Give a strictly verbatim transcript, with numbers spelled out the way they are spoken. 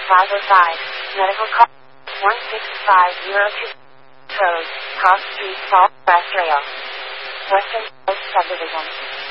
five oh five. Medical call one six five zero two. Code Cross Street, Salt, West Rail. Western Coast Subdivision.